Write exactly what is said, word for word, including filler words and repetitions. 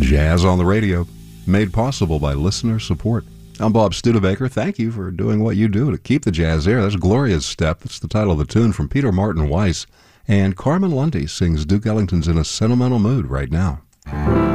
Jazz on the Radio, made possible by listener support. I'm Bob Studebaker. Thank you for doing what you do to keep the jazz there. That's Gloria's Step. That's the title of the tune from Peter Martin Weiss. And Carmen Lundy sings Duke Ellington's In a Sentimental Mood right now.